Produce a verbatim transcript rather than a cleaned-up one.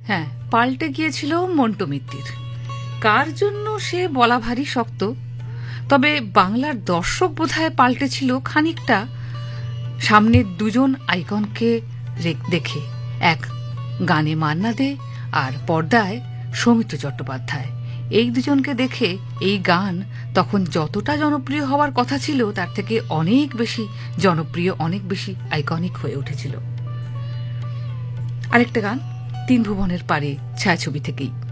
হ্যাঁ, পাল্টে গিয়েছিল মন্টু মিত্তির। কার জন্য সে বলা ভারী শক্ত, তবে বাংলার দর্শক বোধহয় পাল্টেছিল খানিকটা সামনের দুজন আইকনকে দেখে, এক গানে মান্না দে আর পর্দায় সৌমিত্র চট্টোপাধ্যায়। এই দুজনকে দেখে এই গান তখন যতটা জনপ্রিয় হওয়ার কথা ছিল তার থেকে অনেক বেশি জনপ্রিয়, অনেক বেশি আইকনিক হয়ে উঠেছিল। আরেকটা গান তিন ভুবনের পারে ছায়াছবি থেকেই।